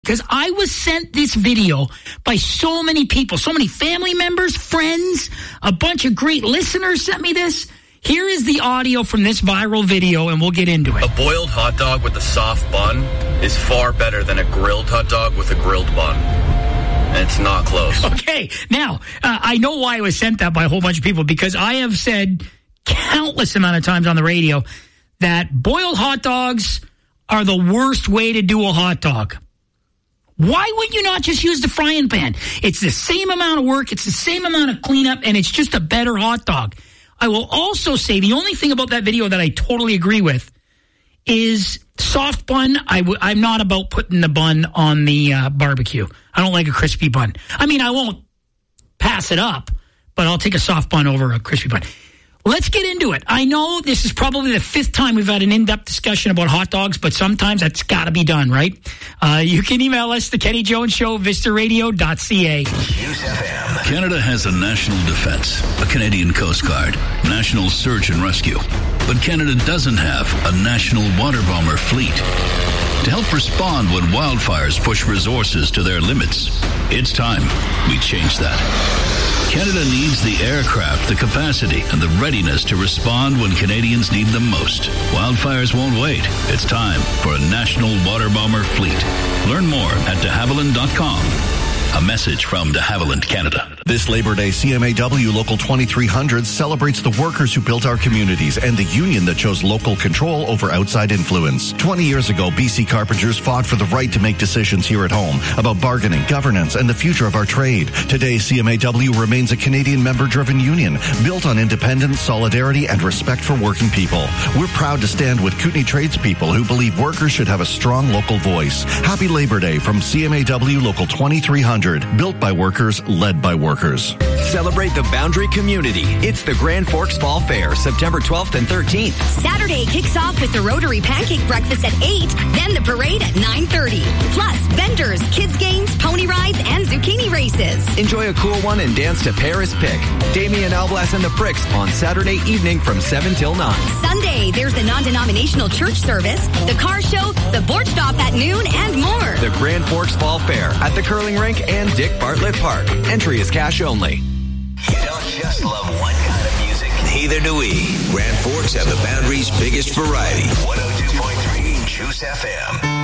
because I was sent this video by so many people, so many family members, friends, a bunch of great listeners sent me this. Here is the audio from this viral video, and we'll get into it. A boiled hot dog with a soft bun is far better than a grilled hot dog with a grilled bun. And it's not close. Okay, now, I know why I was sent that by a whole bunch of people, because I have said countless amount of times on the radio that boiled hot dogs are the worst way to do a hot dog. Why would you not just use the frying pan? It's the same amount of work, it's the same amount of cleanup, and it's just a better hot dog. I will also say the only thing about that video that I totally agree with is soft bun. I'm not about putting the bun on the barbecue. I don't like a crispy bun. I mean, I won't pass it up, but I'll take a soft bun over a crispy bun. Let's get into it. I know this is probably the 5th time we've had an in-depth discussion about hot dogs, but sometimes that's got to be done, right? You can email us, The Kenny Jones Show, vistaradio.ca. Canada has a national defense, a Canadian Coast Guard, national search and rescue. But Canada doesn't have a national water bomber fleet. To help respond when wildfires push resources to their limits, it's time we change that. Canada needs the aircraft, the capacity, and the readiness to respond when Canadians need them most. Wildfires won't wait. It's time for a national water bomber fleet. Learn more at de Havilland.com. A message from de Havilland, Canada. This Labor Day, CMAW Local 2300 celebrates the workers who built our communities and the union that chose local control over outside influence. 20 years ago, BC carpenters fought for the right to make decisions here at home about bargaining, governance, and the future of our trade. Today, CMAW remains a Canadian member-driven union built on independence, solidarity, and respect for working people. We're proud to stand with Kootenay tradespeople who believe workers should have a strong local voice. Happy Labor Day from CMAW Local 2300. Built by workers, led by workers. Celebrate the Boundary community. It's the Grand Forks Fall Fair, September 12th and 13th. Saturday kicks off with the Rotary Pancake Breakfast at 8, then the parade at 9:30. Plus, vendors, kids games, pony rides, and zucchini races. Enjoy a cool one and dance to Paris Pick. Damien Alblas and the Pricks on Saturday evening from 7 till 9. Sunday, there's the non-denominational church service, the car show, the board stop at noon, and more. The Grand Forks Fall Fair at the Curling Rink and Dick Bartlett Park. Entry is cash only. You don't just love one kind of music. Neither do we. Grand Forks have the Boundary's biggest variety. 102.3 Juice FM.